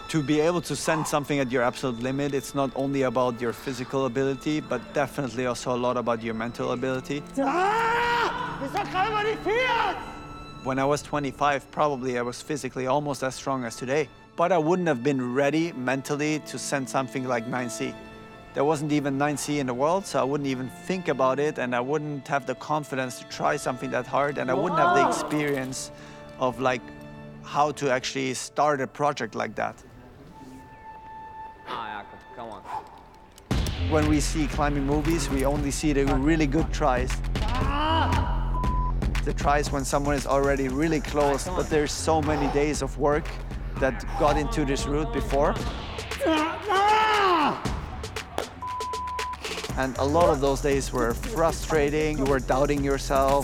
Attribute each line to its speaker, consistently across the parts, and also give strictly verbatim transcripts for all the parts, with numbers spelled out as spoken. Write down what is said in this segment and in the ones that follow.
Speaker 1: To be able to send something at your absolute limit, it's not only about your physical ability, but definitely also a lot about your mental ability. When I was twenty-five, probably I was physically almost as strong as today, but I wouldn't have been ready mentally to send something like nine C. There wasn't even nine C in the world, so I wouldn't even think about it, and I wouldn't have the confidence to try something that hard, and I wouldn't have the experience of like how to actually start a project like that.
Speaker 2: Ah, Jakob, come on.
Speaker 1: When we see climbing movies, we only see the really good tries. The tries when someone is already really close, but there's so many days of work that got into this route before. And a lot of those days were frustrating. You were doubting yourself.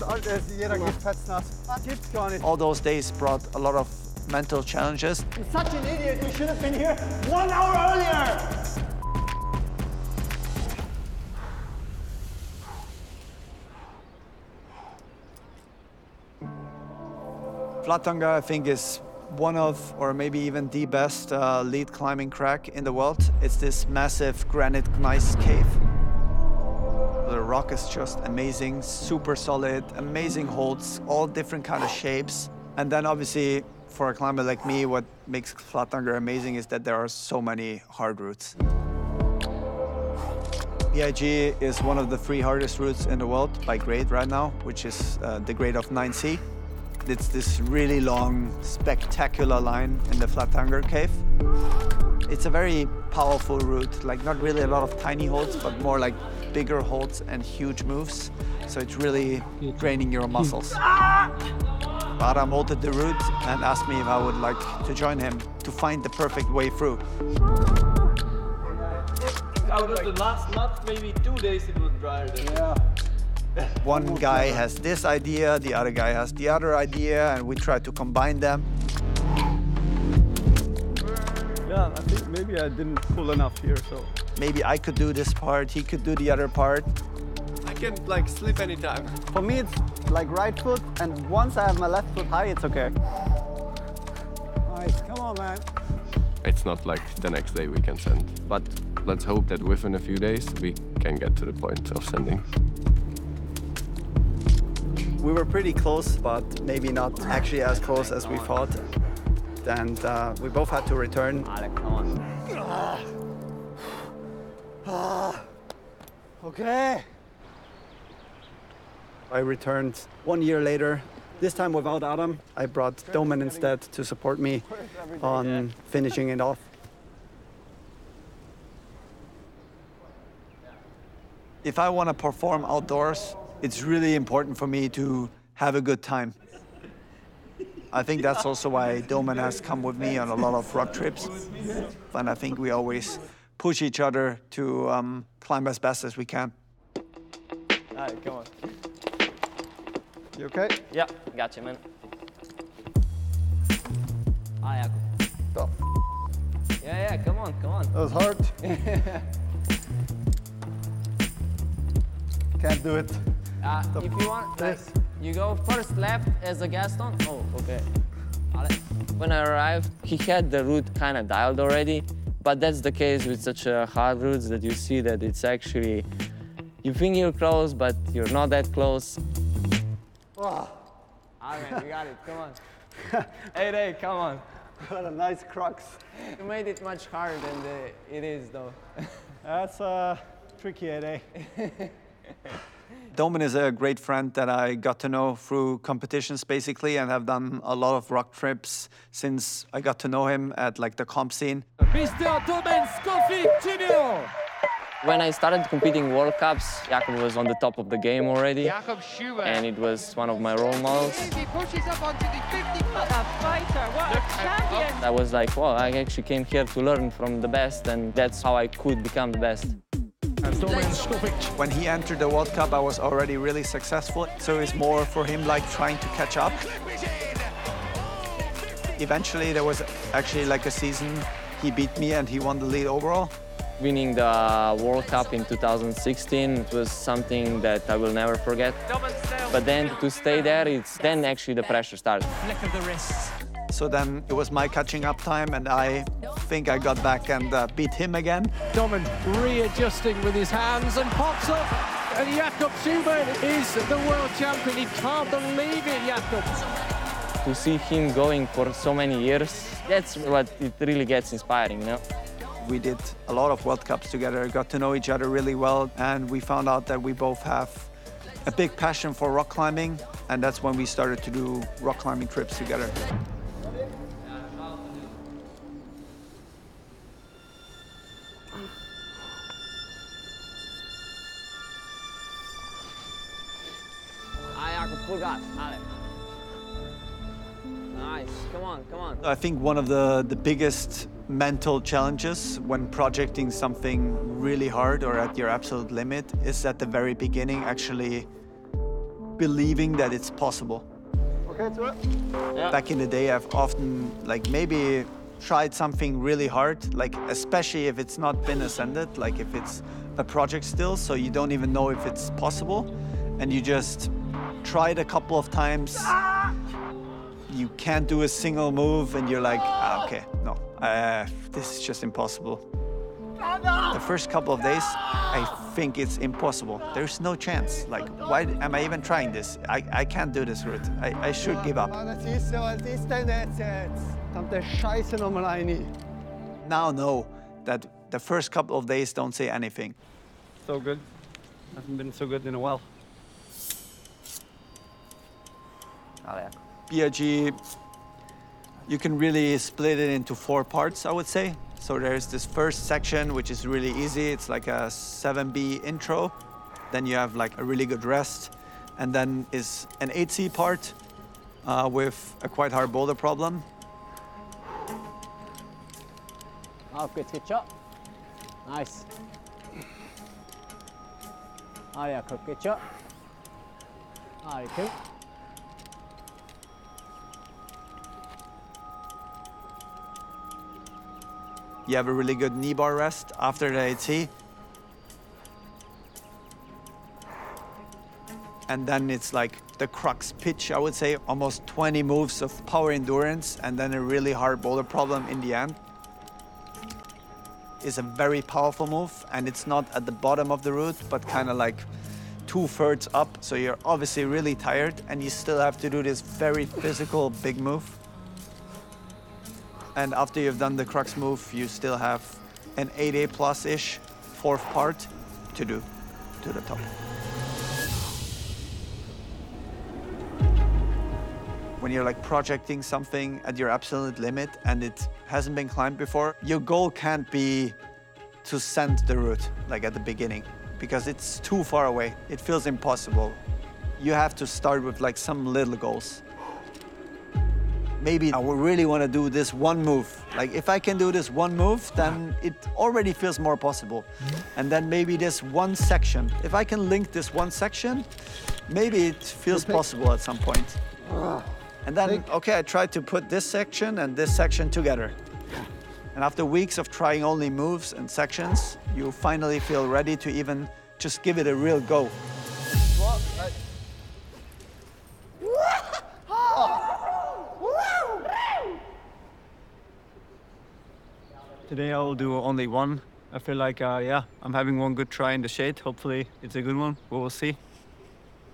Speaker 1: All those days brought a lot of mental challenges.
Speaker 3: You're such an idiot. You should have been here one hour earlier.
Speaker 1: Flatanger, I think, is one of, or maybe even the best uh, lead climbing crack in the world. It's this massive granite gneiss cave. The rock is just amazing, super solid, amazing holds, all different kind of shapes. And then obviously, for a climber like me, what makes Flatanger amazing is that there are so many hard routes. P I G is one of the three hardest routes in the world by grade right now, which is uh, the grade of nine C. It's this really long, spectacular line in the Flatanger cave. It's a very powerful route, like not really a lot of tiny holds, but more like bigger holds and huge moves. So it's really draining your muscles. Adam altered the route and asked me if I would like to join him to find the perfect way through.
Speaker 4: Out of the last month, maybe two days it was drier than
Speaker 3: Yeah.
Speaker 1: One guy has this idea, the other guy has the other idea, and we try to combine them.
Speaker 3: Yeah, I think maybe I didn't pull enough here, so.
Speaker 1: Maybe I could do this part, he could do the other part.
Speaker 4: I can like slip anytime.
Speaker 3: For me, it's like right foot, and once I have my left foot high, it's okay. Nice, come on, man.
Speaker 5: It's not like the next day we can send, but let's hope that within a few days we can get to the point of sending.
Speaker 1: We were pretty close, but maybe not actually as close as we thought. And uh, we both had to return.
Speaker 2: Alec, come on.
Speaker 3: Okay.
Speaker 1: I returned one year later, this time without Adam. I brought Domen instead to support me on finishing it off. If I want to perform outdoors, it's really important for me to have a good time. I think that's also why Domen has come with me on a lot of rock trips. And I think we always push each other to um, climb as best as we can.
Speaker 2: All right, come on.
Speaker 3: You okay?
Speaker 2: Yeah, got you, man. Ah, Jakob.
Speaker 3: Stop.
Speaker 2: Yeah, yeah, come on, come on.
Speaker 3: That was hard. Can't do it.
Speaker 2: Uh, if you want, like,
Speaker 3: This.
Speaker 2: you go first left as a Gaston. Oh, okay. Alec. When I arrived, he had the route kind of dialed already, but that's the case with such a hard routes that you see that it's actually, you think you're close, but you're not that close.
Speaker 3: Oh,
Speaker 2: All right, you got it, come on. Hey, hey, come on.
Speaker 3: what a nice crux.
Speaker 2: You made it much harder than the, it is, though.
Speaker 3: That's uh, tricky, eh?
Speaker 1: Domen is a great friend that I got to know through competitions, basically, and have done a lot of rock trips since I got to know him at like the comp scene.
Speaker 6: Mister Domen Scoffitt Junior
Speaker 2: When I started competing World Cups, Jakob was on the top of the game already,
Speaker 6: Jakob Schubert.
Speaker 2: and it was one of my role models.
Speaker 6: He pushes up onto the fifty.
Speaker 7: What a fighter, what a champion!
Speaker 2: I was like, well, I actually came here to learn from the best, and that's how I could become the best.
Speaker 6: Domen Scoffitt.
Speaker 1: When he entered the World Cup, I was already really successful, so it's more for him like trying to catch up. Eventually, there was actually like a season he beat me and he won the lead overall.
Speaker 2: Winning the World Cup in two thousand sixteen was something that I will never forget. But then to stay there, it's then actually the pressure starts.
Speaker 6: Flick of the wrists.
Speaker 1: So then it was my catching up time, and I think I got back and uh, beat him again.
Speaker 6: Domen readjusting with his hands and pops up. And Jakob Schumann is the world champion. He can't believe it, Jakob.
Speaker 2: To see him going for so many years, that's what it really gets inspiring, you know?
Speaker 1: We did a lot of World Cups together, got to know each other really well, and we found out that we both have a big passion for rock climbing, and that's when we started to do rock climbing trips together.
Speaker 2: Full gas, Alex. Nice, come on, come on.
Speaker 1: I think one of the, the biggest mental challenges when projecting something really hard or at your absolute limit is at the very beginning actually believing that it's possible.
Speaker 3: Okay, to it.
Speaker 2: Yeah.
Speaker 1: Back in the day, I've often like maybe tried something really hard, like especially if it's not been ascended, like if it's a project still, so you don't even know if it's possible, and you just tried a couple of times, you can't do a single move, and you're like, ah, okay, no, uh, this is just impossible. The first couple of days, I think it's impossible. There's no chance. Like, why am I even trying this? I, I can't do this route. I, I should give up.
Speaker 3: Mann, das ist so, was ist denn das jetzt? Kommt der Scheiße nochmal rein.
Speaker 1: Now know that the first couple of days don't say anything.
Speaker 3: So good. Hasn't been so good in a while.
Speaker 1: B R G, you can really split it into four parts, I would say. So there's this first section, which is really easy. It's like a seven B intro. Then you have like a really good rest. And then is an eight C part uh, with a quite hard boulder problem.
Speaker 3: Auf geht's, geht schon. Nice. Ah ja, guck, geht schon. Ah, cool.
Speaker 1: You have a really good knee bar rest after the eight C. And then it's like the crux pitch, I would say, almost twenty moves of power endurance and then a really hard boulder problem in the end. It's a very powerful move, and it's not at the bottom of the route, but kind of like two thirds up. So you're obviously really tired, and you still have to do this very physical big move. And after you've done the crux move, you still have an eight A plus-ish fourth part to do to the top. When you're like projecting something at your absolute limit and it hasn't been climbed before, your goal can't be to send the route like at the beginning, because it's too far away. It feels impossible. You have to start with like some little goals. Maybe I would really want to do this one move. Like if I can do this one move, then it already feels more possible. Mm-hmm. And then maybe this one section. If I can link this one section, maybe it feels possible at some point. And then, okay, I tried to put this section and this section together. And after weeks of trying only moves and sections, you finally feel ready to even just give it a real go.
Speaker 3: Today I will do only one. I feel like, uh, yeah, I'm having one good try in the shade. Hopefully it's a good one. We will see.